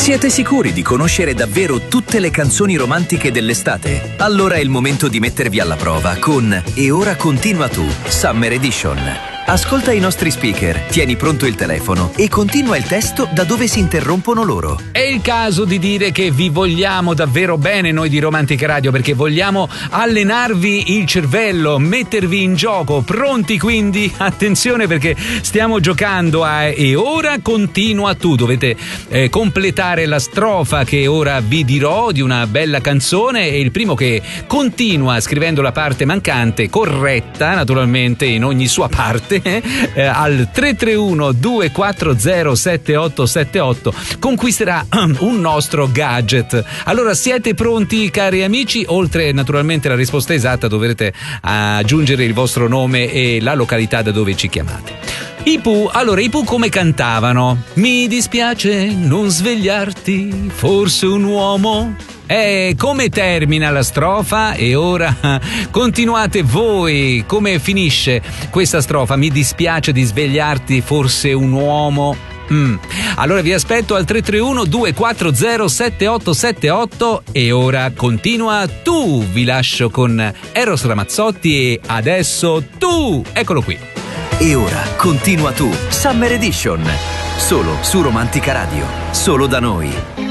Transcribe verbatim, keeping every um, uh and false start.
Siete sicuri di conoscere davvero tutte le canzoni romantiche dell'estate? Allora è il momento di mettervi alla prova con E ora continua tu, Summer Edition. Ascolta i nostri speaker, tieni pronto il telefono e continua il testo da dove si interrompono loro. È il caso di dire che vi vogliamo davvero bene noi di Romantica Radio, perché vogliamo allenarvi il cervello, mettervi in gioco. Pronti quindi? Attenzione, perché stiamo giocando a E ora continua tu. Dovete eh, completare la strofa che ora vi dirò di una bella canzone, e il primo che continua scrivendo la parte mancante, corretta naturalmente in ogni sua parte, Eh, al tre tre uno due quattro zero sette otto sette otto conquisterà un nostro gadget. Allora, siete pronti, cari amici? Oltre naturalmente alla risposta esatta, dovrete aggiungere il vostro nome e la località da dove ci chiamate. I Pooh, allora i Pooh come cantavano? Mi dispiace non svegliarti, forse un uomo. E come termina la strofa? E ora continuate voi. Come finisce questa strofa? Mi dispiace di svegliarti, forse un uomo. Mm. Allora vi aspetto al tre tre uno due quattro zero sette otto sette otto. E ora continua tu. Vi lascio con Eros Ramazzotti e Adesso tu. Eccolo qui. E ora continua tu, Summer Edition. Solo su Romantica Radio. Solo da noi.